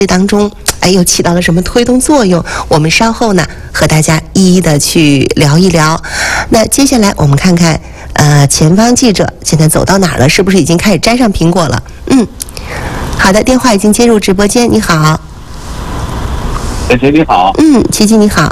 当中，又起到了什么推动作用？我们稍后呢和大家一一的去聊一聊。那接下来我们看看，前方记者现在走到哪儿了？是不是已经开始摘上苹果了？好的，电话已经接入直播间。你好， 小杰你好。 琪琪你好。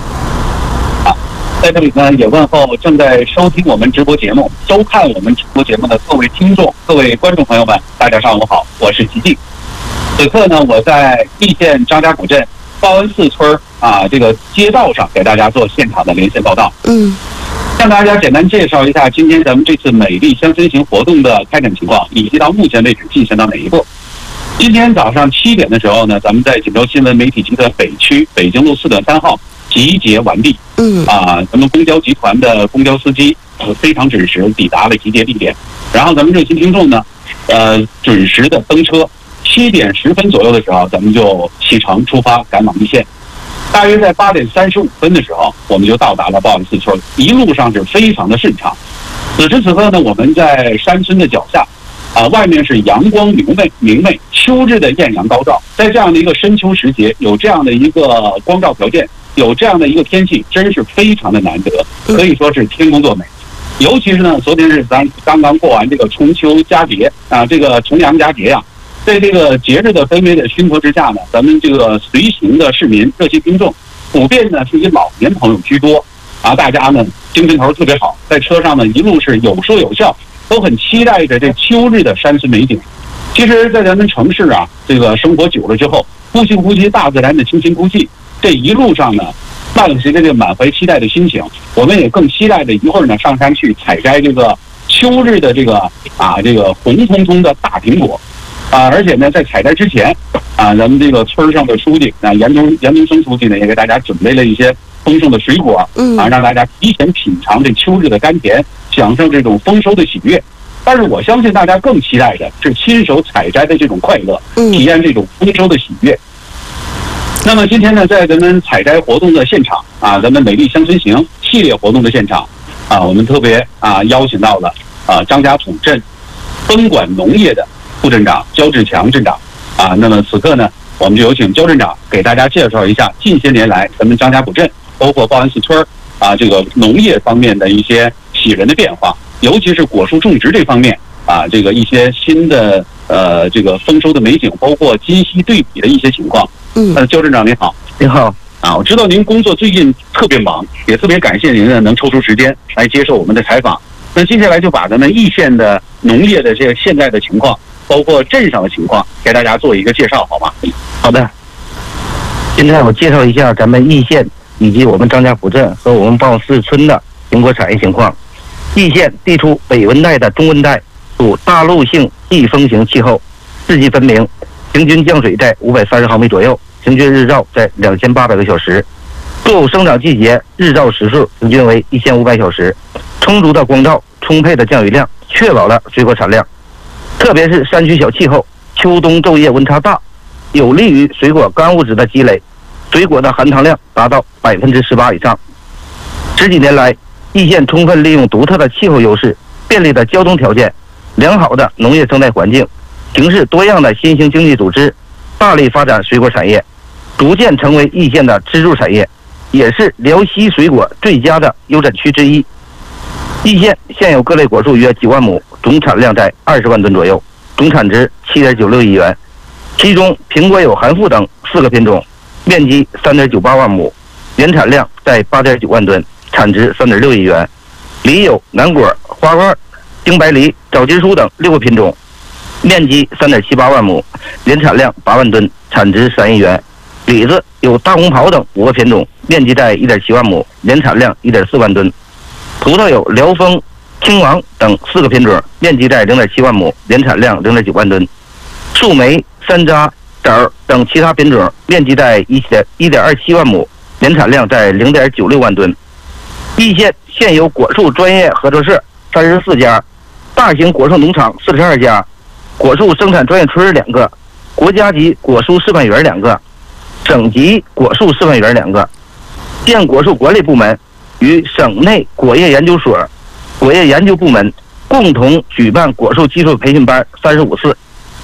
在这里呢也问候正在收听我们直播节目、收看我们直播节目的各位听众、各位观众朋友们，大家上午好，我是吉静。此刻呢，我在易县张家古镇报恩寺村这个街道上给大家做现场的连线报道。向大家简单介绍一下今天咱们这次美丽乡村行活动的开展情况，以及到目前为止进行到哪一步。今天早上7点的时候呢，咱们在锦州新闻媒体集团北区北京路4.3号集结完毕。咱们公交集团的公交司机非常准时抵达了集结地点，然后咱们热心听众呢，准时的登车。7点10分左右的时候，咱们就启程出发赶往易县。大约在8点35分的时候，我们就到达了报恩寺村，一路上是非常的顺畅。此时此刻呢，我们在山村的脚下，外面是阳光明媚，秋日的艳阳高照。在这样的一个深秋时节，有这样的一个光照条件，有这样的一个天气，真是非常的难得，可以说是天公作美。尤其是呢，昨天是咱刚刚过完这个中秋佳节这个重阳佳节呀。在这个节日的氛围的熏托之下呢，咱们这个随行的市民、热心听众，普遍呢是以老年朋友居多大家呢精神头特别好，在车上呢一路是有说有笑，都很期待着这秋日的山村美景。其实，在咱们城市这个生活久了之后，呼吸大自然的清新空气，这一路上呢，伴随着这个满怀期待的心情，我们也更期待着一会儿呢上山去采摘这个秋日的这个这个红彤彤的大苹果。而且呢，在采摘之前，咱们这个村上的书记严东升书记呢，也给大家准备了一些丰盛的水果，让大家提前品尝这秋日的甘甜，享受这种丰收的喜悦。但是我相信大家更期待的是亲手采摘的这种快乐，体验这种丰收的喜悦。那么今天呢，在咱们采摘活动的现场咱们美丽乡村行系列活动的现场我们特别邀请到了张家堡镇分管农业的副镇长焦志强镇长那么此刻呢，我们就有请焦镇长给大家介绍一下近些年来咱们张家堡镇包括报恩寺村这个农业方面的一些喜人的变化，尤其是果树种植这方面这个一些新的这个丰收的美景，包括今昔对比的一些情况。焦镇长您好。 您好我知道您工作最近特别忙，也特别感谢您呢能抽出时间来接受我们的采访。那接下来就把咱们易县的农业的这个现在的情况，包括镇上的情况，给大家做一个介绍，好吗？ 好的。现在我介绍一下咱们易县以及我们张家堡镇和我们报恩寺村的苹果产业情况。易县地处北温带的中温带，属大陆性季风型气候，四季分明，平均降水在530毫米左右，平均日照在2800个小时。作物生长季节日照时数平均为1500小时，充足的光照、充沛的降雨量，确保了水果产量。特别是山区小气候，秋冬昼夜温差大，有利于水果干物质的积累，水果的含糖量达到18%以上。10几年来，易县充分利用独特的气候优势、便利的交通条件、良好的农业生态环境、形式多样的新兴经济组织，大力发展水果产业，逐渐成为易县的支柱产业，也是辽西水果最佳的优产区之一。易县现有各类果树约9万亩，总产量在20万吨左右，总产值7.96亿元。其中苹果有含馥等4个品种，面积3.98万亩，年产量在8.9万吨，产值3.6亿元。梨有南果、花瓣、京白梨、枣金树等6个品种，面积3.78万亩，年产量8万吨，产值3亿元。李子有大红袍等5个品种，面积在1.7万亩，年产量1.4万吨。葡萄有辽丰、青王等4个品种，面积在0.7万亩，年产量0.9万吨。树莓、山楂、枣等其他品种，面积在1.27万亩，年产量在0.96万吨。易县现有果树专业合作社34家，大型果树农场42家，果树生产专业村2个，国家级果蔬示范园2个，省级果树示范园2个。县果树管理部门与省内果业研究所、果业研究部门共同举办果树技术培训班35次，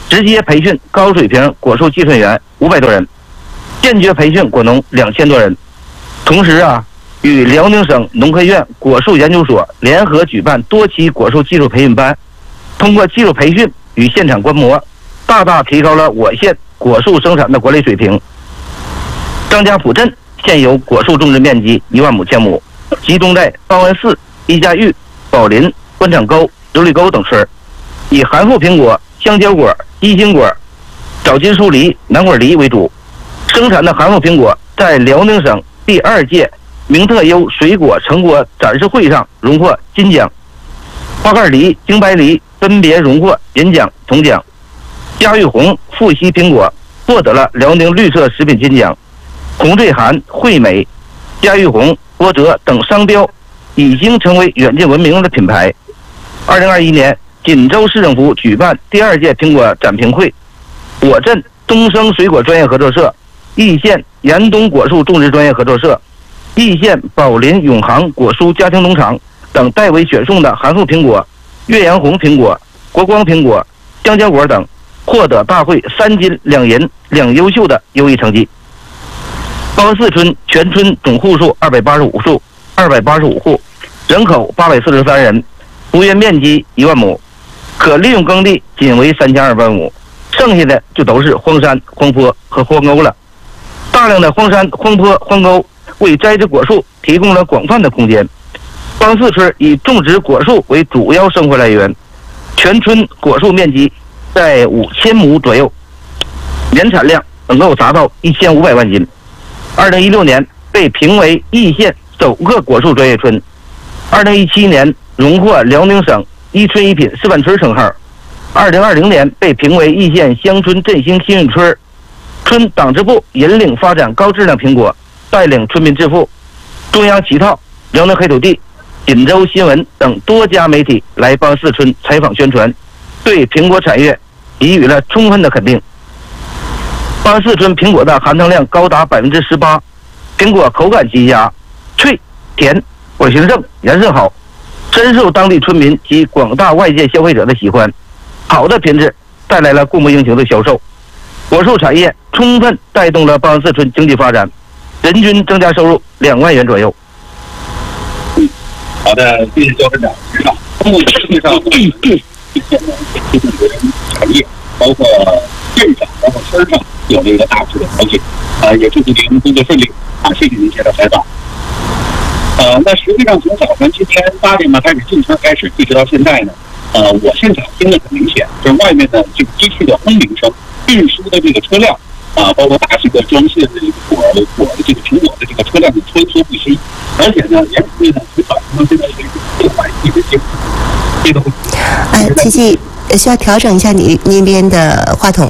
直接培训高水平果树技术员500多人，间接培训果农2000多人。同时与辽宁省农科院果树研究所联合举办多期果树技术培训班，通过技术培训与现场观摩，大大提高了我县果树生产的管理水平。张家堡镇现有果树种植面积1万亩千亩，集中在报恩寺、一家峪、宝林、官场沟、九里沟等村，以含富苹果、香蕉果、鸡心果、早金树梨、南果梨为主。生产的含富苹果在辽宁省第2届名特优水果成果展示会上荣获金奖，花盖梨、京白梨分别荣获银奖、铜奖。嘉峪红、富硒苹果获得了辽宁绿色食品金奖，红醉涵、惠美、嘉峪红、波折等商标已经成为远近闻名的品牌。2021年，锦州市政府举办第2届苹果展评会，我镇东升水果专业合作社、易县严冬果树种植专业合作社、易县宝林永航果蔬家庭农场等代为选送的含富苹果、岳阳红苹果、国光苹果、香蕉果等，获得大会3金2银2优秀的优异成绩。报恩寺村全村总户数285户，人口843人，幅员面积1万亩，可利用耕地仅为3200亩，剩下的就都是荒山、荒坡和荒沟了。大量的荒山、荒坡、荒沟为栽植果树提供了广泛的空间。报恩寺村以种植果树为主要生活来源，全村果树面积在5000亩左右，年产量能够达到1500万斤。2016年被评为易县首个果树专业村，2017年荣获辽宁省一村一品示范村称号，2020年被评为易县乡村振兴新运村。村党支部引领发展高质量苹果，带领村民致富。中央旗套、辽宁黑土地、锦州新闻等多家媒体来报恩寺村采访宣传，对苹果产业给予了充分的肯定。报恩寺村苹果的含糖量高达18%，苹果口感极佳，脆、甜、果形正、颜色好，深受当地村民及广大外界消费者的喜欢。好的品质带来了供不应求的销售，果树产业充分带动了报恩寺村经济发展，人均增加收入2万元左右。 好的，谢谢焦镇长。通过世界上一些产业，包括镇上、包括村上有了一个大致的了解，也祝福您工作顺利谢谢您接受采访。那实际上从早晨今天8点半开始进村开始，一直到现在呢，我现场听得很明显，就是外面的这个机器的轰鸣声，运输的这个车辆包括大型的装卸的这个果的这个苹果的这个车辆的穿梭不息，而且呢，沿途呢从早上到现在为止，变化一直进步。这个琪琪需要调整一下你那边的话筒。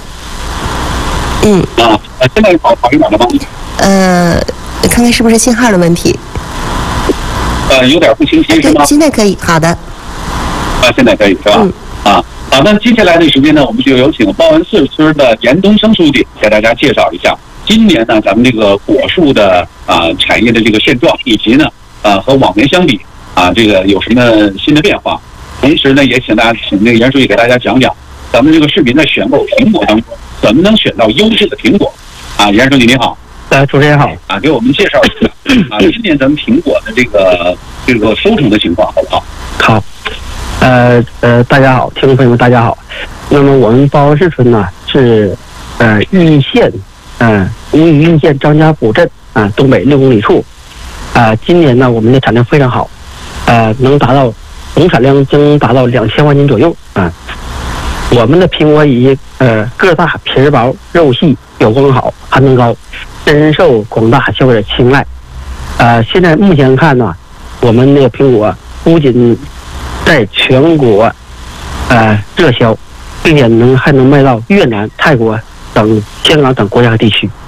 现在好一点了吗？ 看看是不是信号的问题。 有点不清晰是吗？ 现在可以，好的。 现在可以是吧？好，那接下来的时间呢，我们就有请报恩寺村的严冬生书记给大家介绍一下今年呢咱们这个果树的产业的这个现状，以及呢和往年相比这个有什么新的变化。同时呢，也请那个严书记给大家讲讲咱们这个市民在选购苹果当中怎么能选到优质的苹果。严书记您好。 主持人好。 给我们介绍一下今年咱们苹果的这个收成的情况好不好？ 好。大家好，听众朋友们大家好。那么我们报恩寺村呢是易县位于易县张家堡镇东北6公里处。今年呢我们的产量非常好，能达到总产量将达到2000万斤左右。我们的苹果以个大、皮薄、肉细、有光好、含糖高，深受广大消费者青睐。现在目前看呢，我们那个苹果不仅在全国热销，并且还能卖到越南、泰国等香港等国家和地区。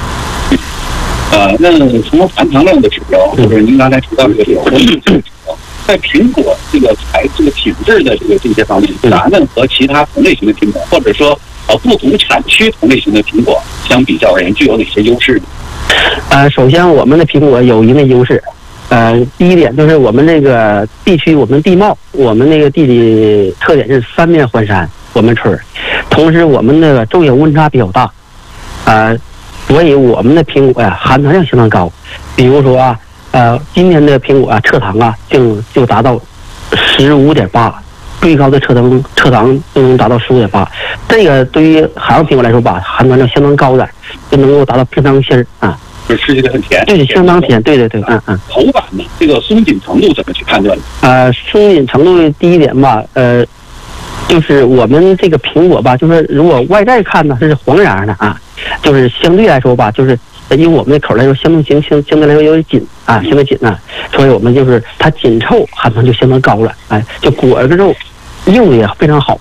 那从含糖量的指标，就是您刚才提到这个指标，在苹果这个品质的这些方面，咱们和其他同类型的苹果，或者说不同产区同类型的苹果相比较而言，具有哪些优势呢？ 首先我们的苹果有一定的优势。第一点就是我们这个地区，我们地貌，我们那个地理特点是3面环山， 我们村，同时我们那个昼夜温差比较大，所以我们的苹果呀含糖量相当高。比如说今年的苹果测糖就达到15.8，最高的测糖都能达到15.8。这个对于海洋苹果来说吧，含糖量相当高的，就能够达到冰糖心啊。 就吃起来很甜， 对，相当甜，对， 口感呢，这个松紧程度怎么去判断？ 松紧程度第一点吧，就是我们这个苹果吧，就是如果外在看呢，它是黄瓤的啊，就是相对来说吧，就是因为我们的口来说相对来说有点紧啊，相对紧啊，所以我们就是它紧凑含糖就相当高了，就果子肉硬也非常好。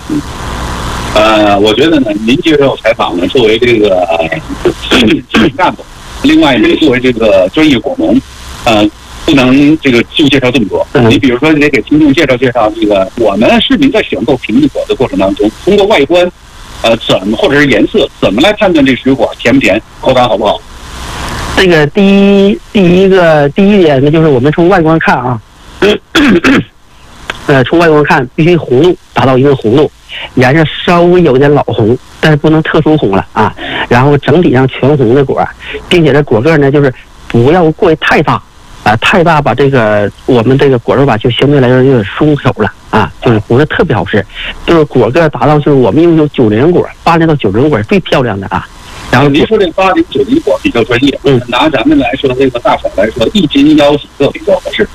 我觉得呢，您接受采访呢，作为这个干部。另外呢，作为这个专业果农，不能这个就介绍这么多。你比如说，你得给听众介绍这个我们市民在选购苹果的过程当中，通过外观，或者是颜色，怎么来判断这水果甜不甜，口感好不好？ 这个第一点呢，就是我们从外观看啊，从外观看必须红度达到一定红度，颜色稍微有点老红，但是不能特殊红了啊。然后整体上全红的果，并且这果个呢，就是不要过于太大太大把这个我们这个果肉吧，就相对来说有点松手了啊，就是不是特别好吃。就是果个达到就是我们用90果，80到90果最漂亮的啊。然后您说这80、90果比较专业，拿咱们来说这个大小来说，一斤要几个比较合适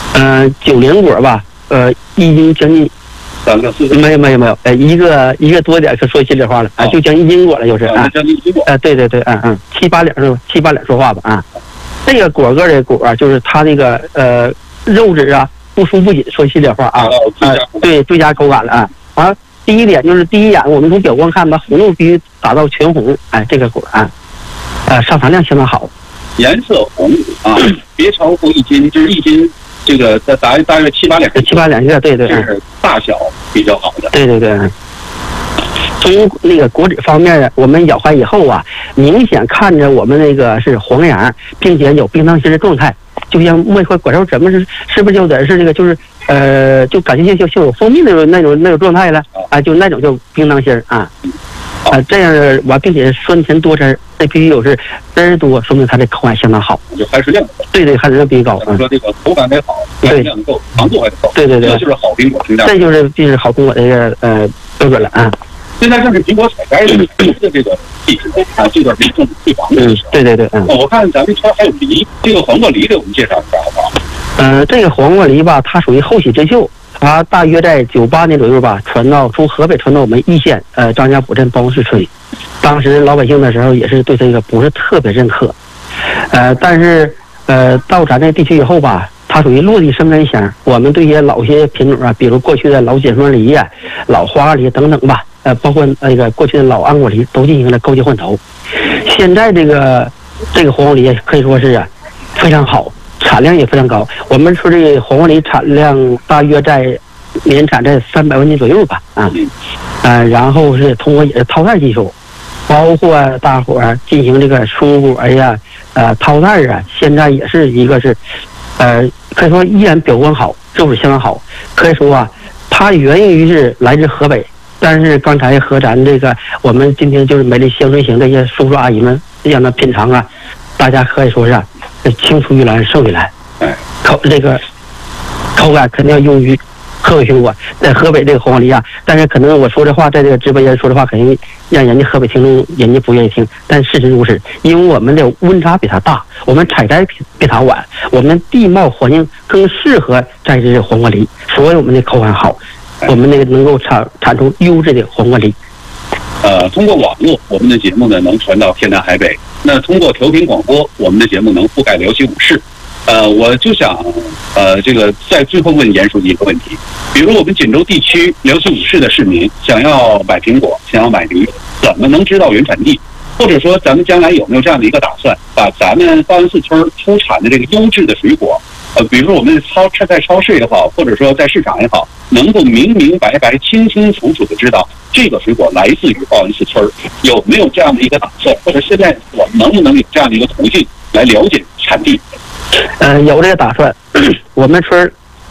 ？90果吧，一斤将近。 3个4个没有，一个多点，可说心里话了啊，就将1斤果了，就是将近1斤果。 对，7、8两说话吧啊。这个果个的果就是它那个肉质不酥不紧，说心里话啊，对，最佳口感了啊。第一点就是第一眼我们从表观看吧，红度必须达到全红，这个果上糖量相当好， 颜色红别超过1斤，就是1斤。这个大约7、8两个，对，是大小比较好的。 对。从那个果脂方面，我们咬开以后明显看着我们那个是黄瓤，并且有冰糖心的状态，就像摸块果肉怎么是不是有点是这个就是就感觉像有蜂蜜那种状态了就那种叫冰糖心这样并且酸甜多汁，这必须有是汁儿多，说明它的口感相当好， 就含水量高。 对，含水量比较高。 说这个口感还好，含量够，糖度还够。对，这就是好苹果评价。 这就是好苹果的一个标准了啊。 现在正是苹果采摘的这个季节这段时间最忙的时候。 对。 我看咱们村还有梨，这个黄瓜梨给我们介绍一下好不好？ 这个黄瓜梨吧，它属于后起之秀。它大约在98年左右吧，从河北传到我们易县张家堡镇包氏村。当时老百姓的时候也是对这个不是特别认可，但是到咱这地区以后吧，它属于落地生根型。我们对一些老些品种比如过去的老解放梨老花梨等等吧，包括那个过去的老安果梨都进行了高级换头。现在这个黄瓜梨可以说是非常好。产量也非常高，我们说这黄瓜梨产量大约在年产在300万斤左右吧然后是通过也是淘汰技术，包括大伙进行这个蔬果淘汰现在也是一个是可以说依然表观好，肉质相当好，可以说它源于是来自河北，但是刚才和咱这个我们今天就是美丽乡村行这些叔叔阿姨们让他品尝大家可以说是青出于蓝胜于蓝，这个口感肯定要优于河北苹果，在河北这个黄瓜梨但是可能我说这话在这个直播间说的话，肯定让人家河北听众人家不愿意听，但事实如此，因为我们的温差比它大，我们采摘比它晚，我们地貌环境更适合栽植黄瓜梨，所以我们的口感好，我们那个能够产出优质的黄瓜梨。 通过网络，我们的节目呢能传到天南海北。那通过调频广播，我们的节目能覆盖辽西5市。我就想，这个在最后问严书记一个问题，比如我们锦州地区辽西5市的市民想要买苹果，想要买梨，怎么能知道原产地？或者说，咱们将来有没有这样的一个打算，把咱们八文四村出产的这个优质的水果，比如说我们在超市也好，或者说在市场也好，能够明明白白、清清楚楚的知道这个水果来自于八文四村，有没有这样的一个打算？或者现在我们能不能有这样的一个途径来了解产地？ 有这个打算。我们村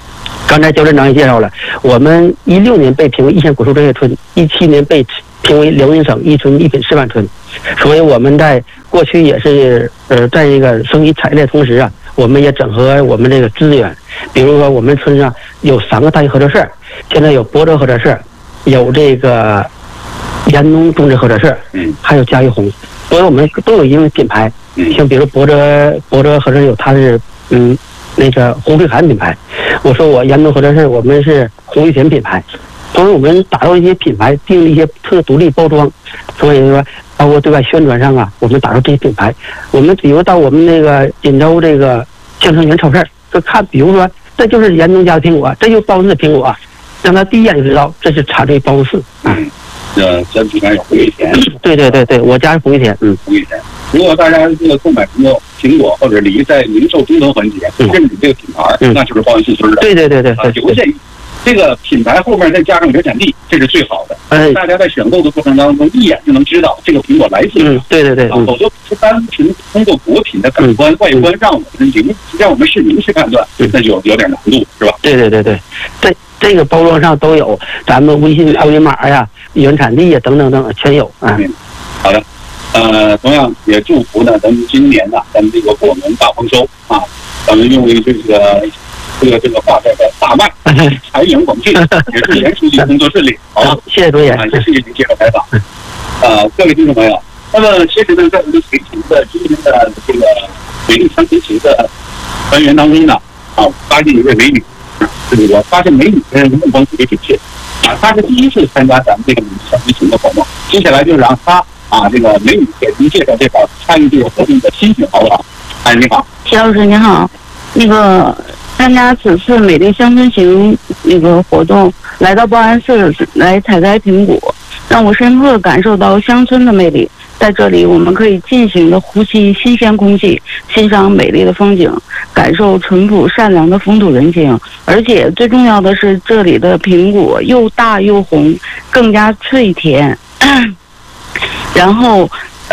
刚才焦镇长也介绍了，我们16年被评为一线果蔬专业村，17年被评为辽宁省一村一品示范村，所以我们在过去也是在这个升级产业链同时啊，我们也整合我们这个资源，比如说我们村上有3个大型合作社，现在有博哲合作社，有这个延农种植合作社，还有嘉裕红，所以我们都有一定的品牌，像比如博哲合作社有它是那个红翠涵品牌，我说我延农合作社我们是红玉田品牌，所以我们打造一些品牌，定一些独立包装，所以说包括对外宣传上啊，我们打造这些品牌。我们比如到我们那个锦州这个江城园超市，就看，比如说这就是延农家的苹果，这就是包子的苹果，让他第一眼就知道这是产自于包子市。 咱品牌有红玉田。 对，我家是红玉田。 红玉田。如果大家这个购买苹果或者梨在零售中等环节认准这个品牌，那就是包文市村的。对。有这个品牌后面再加上原产地，这是最好的。大家在选购的过程当中，一眼就能知道这个苹果来自哪。对。否则不单凭通过果品的感官外观让我们市民去判断，那就有点难度，是吧？ 对。这个包装上都有咱们微信二维码呀、原产地呀等等全有啊。 好的。同样也祝福呢，咱们今年呢，咱们这个果农大丰收啊，咱们用这个话叫大卖，财源广进，也是严书记工作顺利。好， 谢谢主演， 也谢谢您接受采访。各位听众朋友，那么其实呢，在我们随行的今天的这个美丽乡村行的团员当中呢，发现一位美女，我发现美女的目光特别准确她是第一次参加咱们这个美丽乡村行的活动，接下来就让她这个美女给您介绍这个参与这个活动的心情好不好？你好， 齐老师你好，那个参加此次美丽乡村行那个活动，来到报安市来采摘苹果，让我深刻感受到乡村的魅力。在这里，我们可以尽情的呼吸新鲜空气，欣赏美丽的风景，感受淳朴善良的风土人情。而且最重要的是，这里的苹果又大又红，更加脆甜。然后，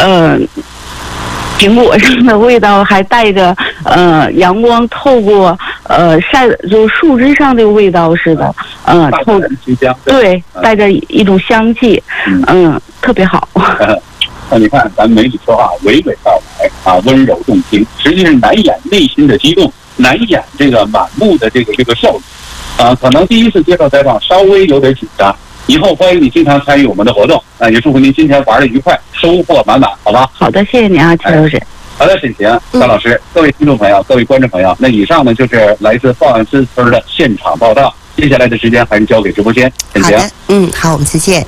苹果上的味道还带着阳光透过就是树枝上的味道似的，透对，带着一种香气，特别好。 你看，咱美女说话娓娓道来温柔动听，实际是难掩内心的激动，难掩这个满目的这个笑容。可能第一次接受采访稍微有点紧张。以后欢迎你经常参与我们的活动，也祝福您今天玩得愉快，收获满满，好吧？ 好的，谢谢你啊，齐老师。 好的，沈晴、张老师，各位听众朋友，各位观众朋友，那以上呢就是来自报安市村的现场报道。接下来的时间还是交给直播间，沈晴。 好的，好，我们再见。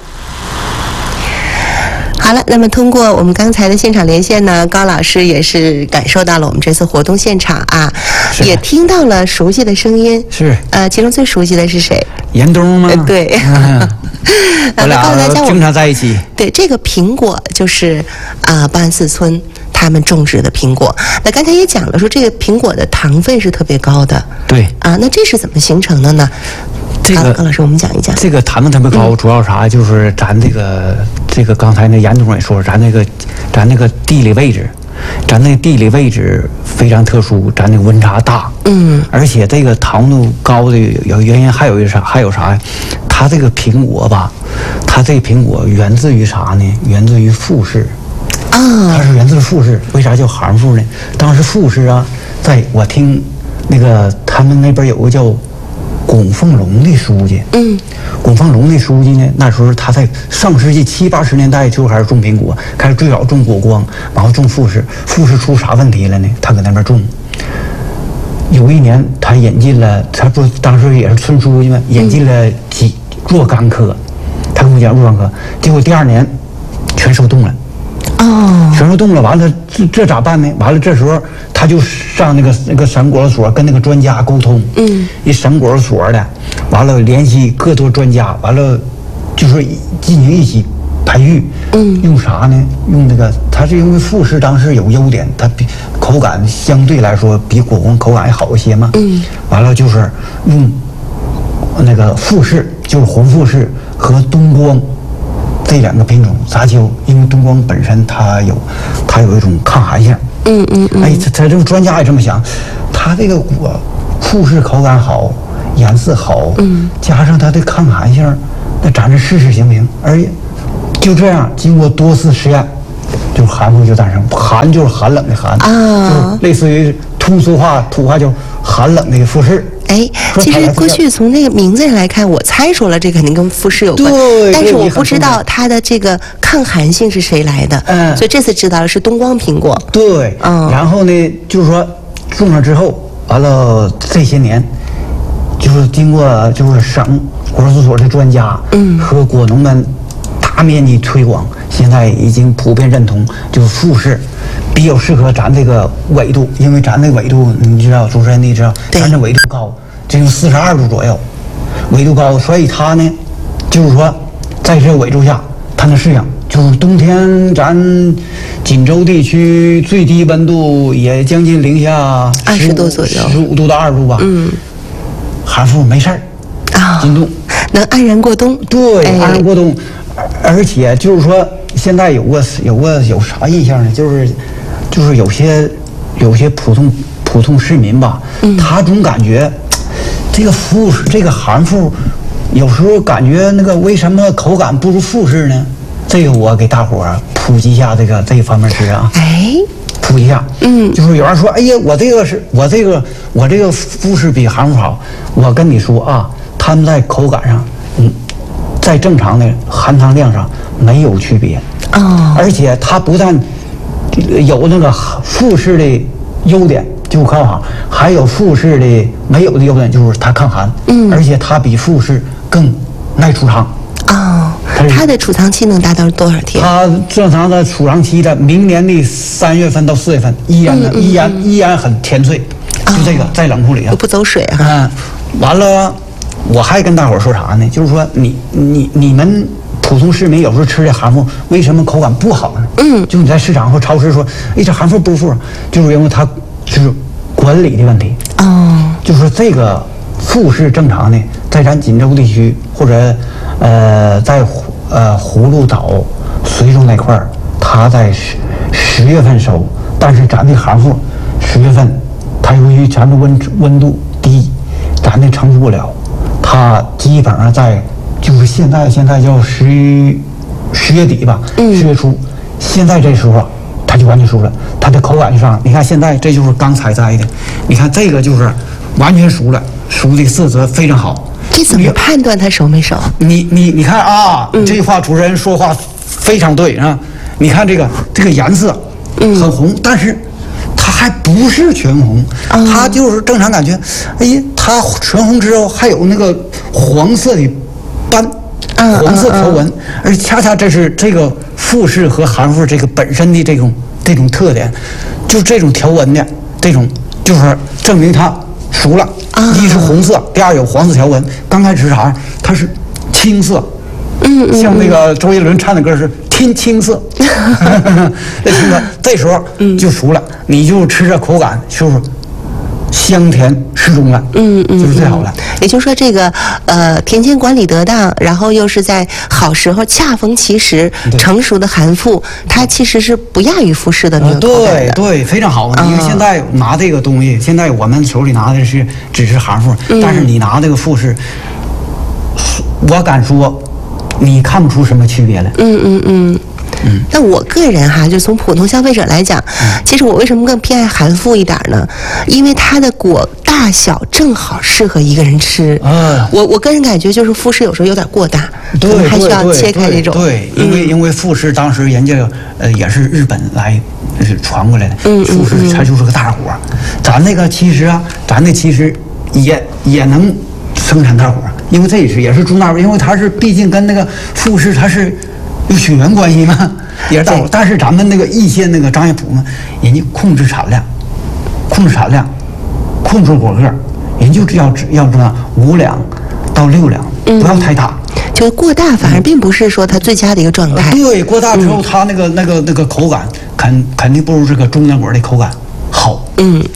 好了，那么通过我们刚才的现场连线呢，高老师也是感受到了我们这次活动现场也听到了熟悉的声音。 是， 其中最熟悉的是谁？ 严冬吗？ 对， 我俩经常在一起。 对，这个苹果就是报安市村他们种植的苹果。那刚才也讲了，说这个苹果的糖分是特别高的。 对那这是怎么形成的呢？ 这个高老师，我们讲一讲。 这个糖分特别高，主要啥？就是咱这个刚才那严总也说，咱那个地理位置，咱那个地理位置非常特殊，咱那个温差大。而且这个糖度高的原因还有啥？它这个苹果吧，它这个苹果源自于啥呢？源自于富士。它是源自富士，为啥叫含富呢？当时富士在我听那个他们那边有个叫龚凤龙的书记，龚凤龙的书记呢，那时候他在上世纪70、80年代就开始种苹果，开始最早种果光，然后种富士。富士出啥问题了呢？他搁那边种，有一年他引进了，他不当时也是村书记嘛，引进了若干棵，他跟我讲若干棵，结果第2年全收冻了。全收冻了，完了这咋办呢？完了这时候他就上那个省果所跟那个专家沟通，一省果所的，完了联系各多专家，完了就是进行一起培育，用啥呢？用那个，它是因为富士当时有优点，它比口感相对来说比果光口感还好一些嘛，完了就是用那个富士，就是红富士和东光。这2个品种杂交，因为东光本身它有一种抗寒性。他这个专家也这么想，它这个果富士口感好， 颜色好，加上它的抗寒性，那咱这试试行不行？而且就这样，经过多次实验，就是寒肤就诞生。寒就是寒冷的寒，就是类似于通俗话土话叫寒冷的肤质。 哎，其实过去从那个名字上来看，我猜出了这肯定跟肤质有关，但是我不知道它的这个抗寒性是谁来的，所以这次知道了是东光苹果。 对，然后呢，就是说种上之后，完了这些年，就是经过就是省果蔬所的专家，和果农们大面积推广，现在已经普遍认同，就是富士比较适合咱这个纬度，因为咱这纬度你知道，主持人你知道，咱这纬度高。只有42度左右，纬度高，所以它呢，就是说，在这纬度下，它能适应。就是冬天咱锦州地区最低温度也将近零下 20度左右 ，15度到20度吧。寒肤没事儿进冬能安然过冬。 对，安然过冬。而且就是说，现在有啥印象呢？就是有些普通市民吧，他总感觉。这个寒肤，有时候感觉那个为什么口感不如富士呢？这个我给大伙儿普及一下这一方面知识啊。普及一下。就是有人说，哎呀，我这个富士比寒肤好。我跟你说啊，他们在口感上，在正常的含糖量上没有区别。而且它不但有那个富士的优点。就抗寒，还有富士的没有的优点就是它抗寒，而且它比富士更耐储藏。 它的储藏期能达到多少天？ 它正常的储藏期的明年的3月份到4月份依然很甜脆，就这个在冷库里不走水哈。 完了，我还跟大伙儿说啥呢？就是说你们普通市民有时候吃的寒肤为什么口感不好呢？就你在市场或超市说，哎，这寒肤不富，就是因为它是管理的问题。就是说这个富士正常的，在咱锦州地区或者在葫芦岛、随州那块儿，它在10月份收，但是咱的寒肤10月份，它由于咱的温度低，咱的成熟不了，它基本上就是现在叫10月底吧，10月初，现在这时候它就完全熟了，它的口感就上。你看现在这就是刚采摘的，你看这个就是完全熟了，熟的色泽非常好。 这怎么判断它熟没熟？ 你看啊，这句话主持人说话非常对啊。你看这个颜色很红，但是它还不是全红，它就是正常感觉。哎呀，它全红之后还有那个黄色的斑。黄色条纹，而恰恰这是这个富士和寒肤这个本身的这种特点，就是这种条纹的这种，就是证明它熟了。一是红色，第二有黄色条纹。刚开始是啥？它是青色，像那个周杰伦唱的歌是天青色，那青色这时候就熟了，你就吃着口感就是香甜适中了，就是最好了。 也就是说，这个田间管理得当，然后又是在好时候恰逢其时成熟的寒肤，它其实是不亚于富士的那个口感的。 对，非常好。因为现在拿这个东西，现在我们手里拿的只是寒肤，但是你拿这个富士，我敢说，你看不出什么区别来。 那我个人哈，就从普通消费者来讲，其实我为什么更偏爱寒肤一点呢？因为它的果大小正好适合一个人吃。我个人感觉就是富士有时候有点过大， 对， 还需要切开这种。 对，因为富士当时人家也是日本来传过来的，富士它就是个大果。咱那其实也能生产大果，因为这也是中大果，因为它是毕竟跟那个富士它是有血缘关系嘛，也是大果。但是咱们那个易县那个张家埔呢，人家控制产量，控制果个，人就要知道5两到6两，不要太大。 就过大反而并不是说它最佳的一个状态。 对，过大之后它那个口感肯定不如这个中间果的口感好。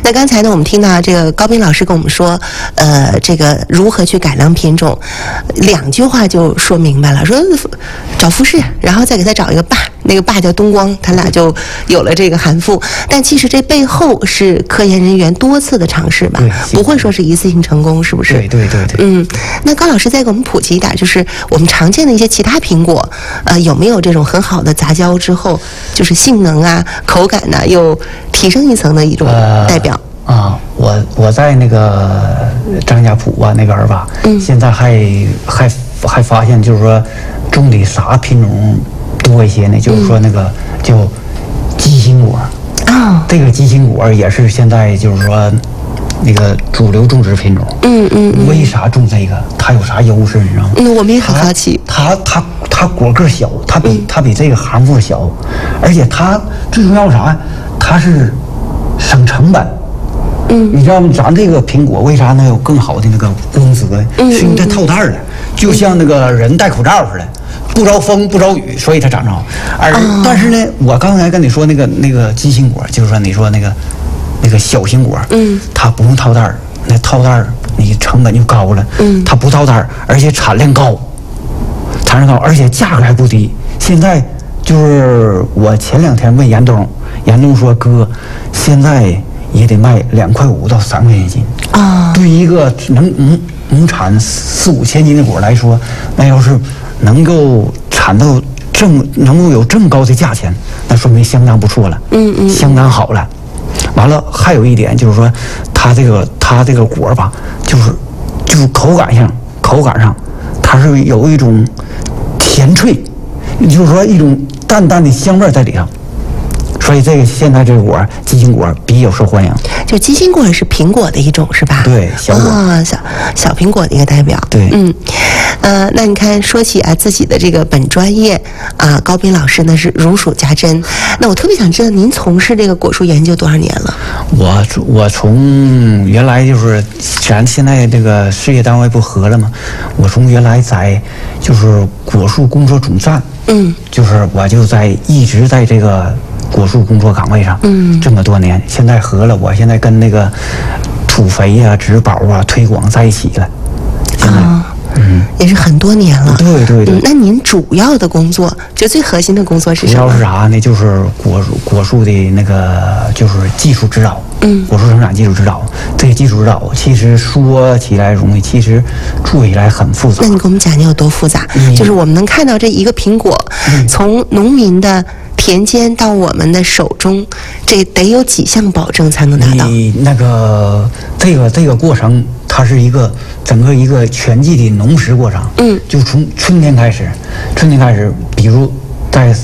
那刚才呢，我们听到这个高斌老师跟我们说，这个如何去改良品种，2句话就说明白了，说找复式，然后再给他找一个爸，那个爸叫东光，他俩就有了这个韩馥。但其实这背后是科研人员多次的尝试吧，不会说是一次性成功，是不是？ 对。 那高老师再给我们普及一点，就是我们常见的一些其他苹果，有没有这种很好的杂交之后，就是性能啊、口感呢、又提升一层的一种代表？ 我在那个张家浦那边吧，现在还发现，就是说种的啥品种多一些呢？就是说那个叫鸡心果这个鸡心果也是现在就是说那个主流种植品种。为啥种这个？它有啥优势？你知道吗？ 我们也很好奇。 它果个小，它比这个韩馥小，而且它最重要啥？它是省成本。你知道吗？咱这个苹果为啥能有更好的那个光泽？是因为它套袋的，就像那个人戴口罩似的，不着风不着雨，所以它长着好。但是呢，我刚才跟你说那个鸡心果，就是说你说那个小心果，它不用套袋，那套袋你成本就高了。它不套袋，而且产量高，而且价格还不低。现在就是我前2天问严冬说，哥，现在也得卖2.5块到3块钱一斤对一个能产4、5千斤的果来说，那要是能够产到能够有这么高的价钱，那说明相当不错了，相当好了。完了，还有一点就是说，它这个果吧，就是口感上，它是有一种甜脆，就是说一种淡淡的香味在里头。所以这个现在这个果鸡心果比较受欢迎。 就鸡心果是苹果的一种是吧？ 对，小果小苹果的一个代表。 对， 那你看说起自己的这个本专业高斌老师呢是如数家珍。那我特别想知道您从事这个果树研究多少年了？ 我从原来就是咱现在这个事业单位不合了吗？我从原来在就是果树工作总站，就是我就一直在这个果树工作岗位上，这么多年，现在合了，我现在跟那个土肥呀、植保推广在一起了，现在。 也是很多年了。 对。 那您主要的工作，就最核心的工作是什么？ 主要是啥呢？就是果树的那个就是技术指导，果树生产技术指导。这个技术指导其实说起来容易，其实做起来很复杂。 那你给我们讲讲有多复杂？就是我们能看到这一个苹果，从农民的田间到我们的手中，这得有几项保证才能达到？ 那个这个过程，它是整个一个全季的农时过程。就从春天开始，比如在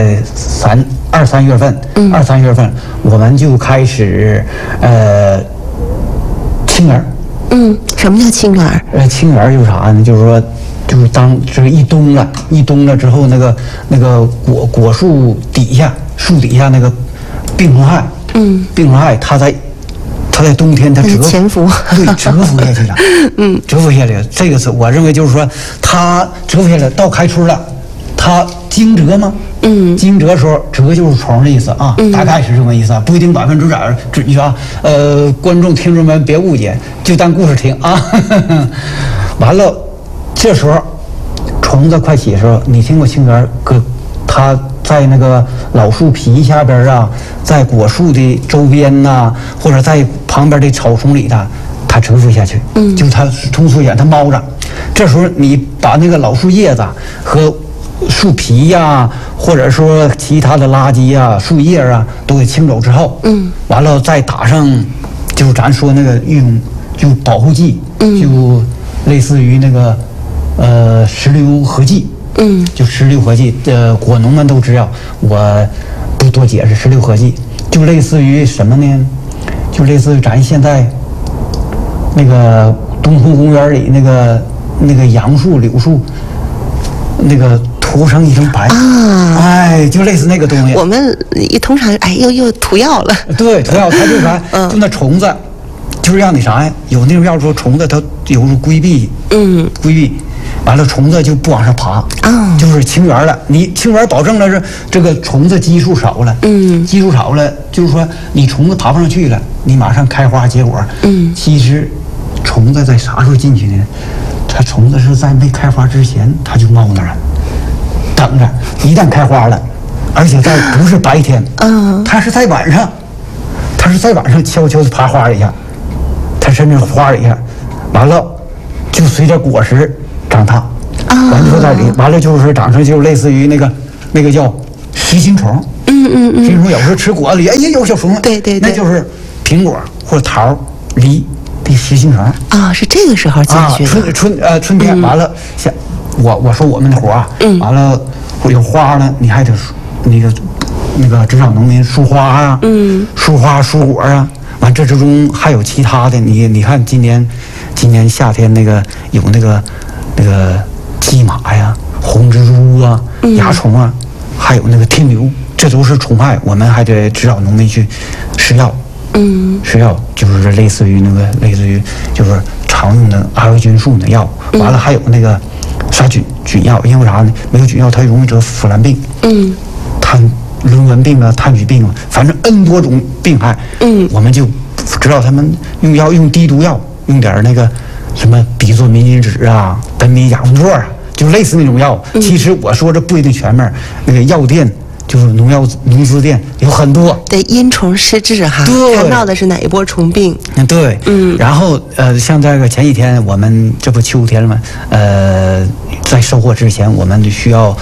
2、3月份，我们就开始青园。 什么叫青园？ 青园就是啥呢？就是说，就是当这个一冬了之后，那个果树底下那个病虫害，它在冬天它潜伏， 对，蛰伏下去了，蛰伏下来了。这个是我认为就是说，它蛰伏下来到开春了，它惊蛰吗？惊蛰的时候，蛰就是虫的意思啊，大概是这么意思，不一定100%准确啊。观众听众们别误解，就当故事听啊。完了，这时候虫子快起的时候，你听过青园它在那个老树皮下边在果树的周边或者在旁边的草丛里它蛰伏下去，就它通俗点，它猫着。这时候你把那个老树叶子和树皮或者说其他的垃圾树叶都给清走之后，完了再打上，就是咱说那个一种就保护剂，就类似于那个石榴合剂。就石榴合剂，果农们都知道，我不多解释。石榴合剂就类似于什么呢？就类似于咱现在那个东湖公园里那个杨树、柳树，那个涂成一层白就类似那个东西。 我们通常又涂药了。 对，涂药它就是啥？就那虫子， 就是让你啥呀？有那种要说虫子它有规避，规避，完了虫子就不往上爬，就是清源了。你清源保证了是这个虫子基数少了，基数少了，就是说你虫子爬不上去了，你马上开花结果，其实虫子在啥时候进去呢？它虫子是在没开花之前，它就冒那儿了，等着，一旦开花了，而且在不是白天，它是在晚上。它是在晚上悄悄的爬花一下，它甚至花一下，完了就随着果实长大，完了就在里，完了就是长成就类似于那个叫实心虫，实心虫有时候吃果子里，哎呀有小虫子， 对， 那就是苹果或者桃、梨的实心虫啊，是这个时候进去的。春天完了，像我说我们的活啊，完了有花呢，你还得那个职场农民疏花啊，疏花疏果啊，完这之中还有其他的，你看今年夏天有那个鸡马呀、红蜘蛛啊、蚜虫啊，还有那个天牛，这都是虫害，我们还得指导农民去施药，施药就是类似于就是常用的阿维菌素的药，完了还有那个杀菌药，因为啥呢？没有菌药它容易得腐烂病，轮纹病啊、炭疽病啊，反正 N 多种病害，我们就知道他们用低毒药，用点那个什么吡唑明金酯啊、苯米亚龙唑啊，就类似那种药。其实我说这不一定全面，那个药店就是农资店有很多。 对，因虫施治哈，看到的是哪一波虫病？ 对，然后像这个前几天我们这不秋天了吗？在收获之前，我们就需要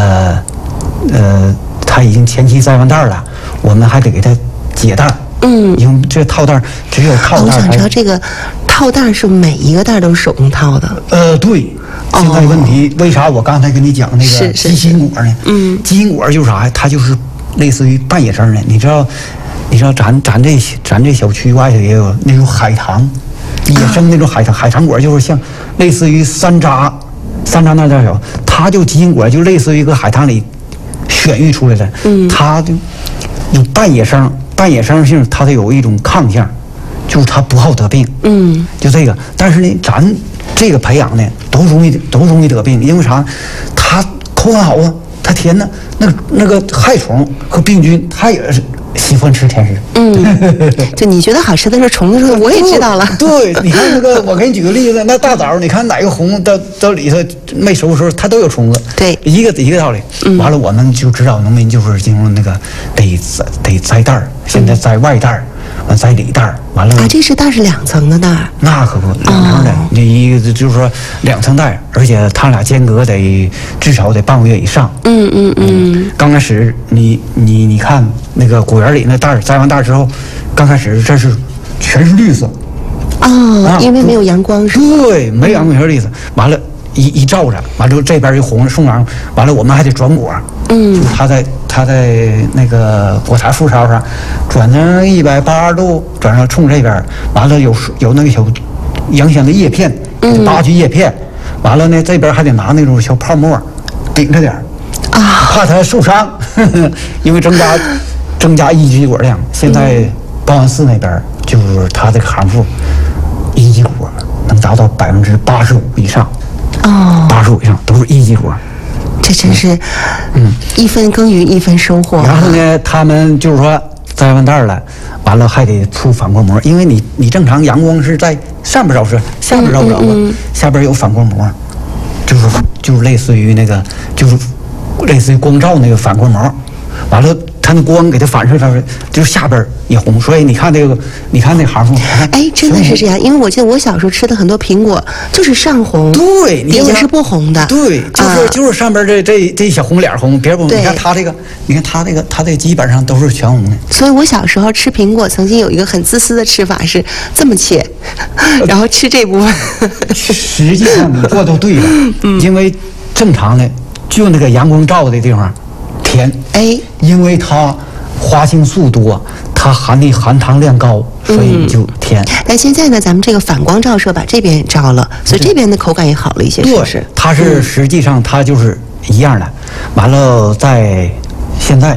它已经前期栽完袋了，我们还得给它解袋。因为这套袋只有套袋。 我想知道这个套袋是每一个袋都是手工套的。 对。现在问题为啥我刚才跟你讲那个鸡心果呢？鸡心果就是啥呀？它就是类似于半野生的。你知道咱这小区外头也有那种海棠，野生那种海棠果，就是像类似于山楂那大小，它就鸡心果就类似于一个海棠里选育出来的，它就有半野生性，它得有一种抗性，就是它不好得病，就这个。但是呢，咱这个培养呢，都容易得病，因为啥？它口感好啊，它甜呢。那个害虫和病菌，它也是喜欢吃甜食。 就你觉得好吃的是虫子时候，我也知道了。 对，你看那个，我给你举个例子，那大枣，你看哪个红到里头没熟的时候，它都有虫子。 对， 一个道理。完了，我们就指导农民就是进入那个得栽袋儿，现在栽外袋儿，完栽里袋儿，完了。 这是袋是2层的袋儿。 那可不，2层的。那一个就是说2层袋，而且它俩间隔至少得半个月以上。刚开始你看那个果园里那袋儿栽完袋之后，刚开始这是全是绿色。 因为没有阳光是吧？ 对，没阳光全是绿色。完了，一照着，完了这边就红了送瓤，完了我们还得转果。就是它在那个果材副梢上转成180度，转上冲这边，完了有那个小阳香的叶片，扒去叶片，完了呢这边还得拿那种小泡沫顶着点儿，怕它受伤，因为增加一级果量。现在报恩寺那边就是它这个行数一级果能达到85%以上，85%以上都是一级果。 这真是，一分耕耘一分收获。 然后呢，他们就是说栽完袋了，完了还得出反光膜，因为你正常阳光是在上边照射，下边照不着啊，下边有反光膜，就是类似于那个，就是类似于光照那个反光膜，完了它那光给它反射上去，就是下边也红，所以你看那个行数， 真的是这样，因为我记得我小时候吃的很多苹果就是上红， 对， 底下是不红的， 对，就是上边这小红脸红，别不红。你看它这个基本上都是全红的。 所以我小时候吃苹果，曾经有一个很自私的吃法是这么切，然后吃这部分。 实际上你做都对了，因为正常的就那个阳光照的地方甜，因为它花青素多，它含糖量高，所以就甜。 但现在呢，咱们这个反光照射把这边照了，所以这边的口感也好了一些，是不是？ 它是实际上它就是一样的。完了，在现在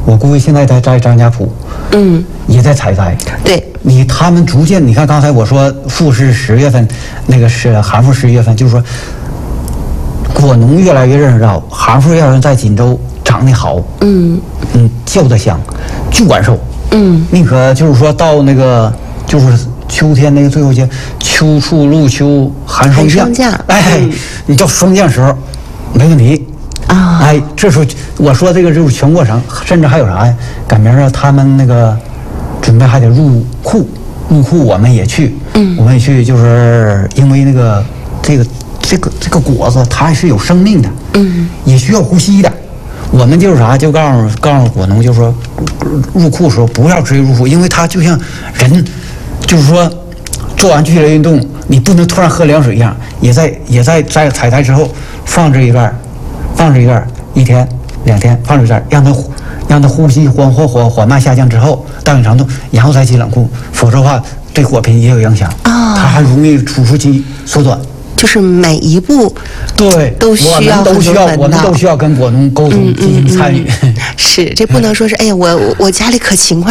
我估计现在在张家埔，也在采摘。 对， 他们逐渐，你看刚才我说富是10月份，那个是寒富11月份，就是说果农越来越认识到寒富要是在锦州长得好，叫得香，就管收。宁可就是说到那个就是秋天那个最后节，秋处露秋寒霜降，你到霜降时候没问题啊。这时候我说这个就是全过程，甚至还有啥呀？赶明儿他们那个准备还得入库，我们也去，我们也去，就是因为那个这个果子它是有生命的，也需要呼吸的。我们就是啥，就告诉果农，就是说入库的时候不要直接入库，因为它就像人，就是说做完剧烈运动，你不能突然喝凉水一样，也在采摘之后放置一段，1天2天放置一段，让它呼吸缓慢下降之后到一定程度，然后再进冷库，否则的话对果品也有影响，它还容易储存期缩短。 就是每一步都需要我们都需要跟果农沟通进行参与。 是，这不能说是哎呀我家里可勤快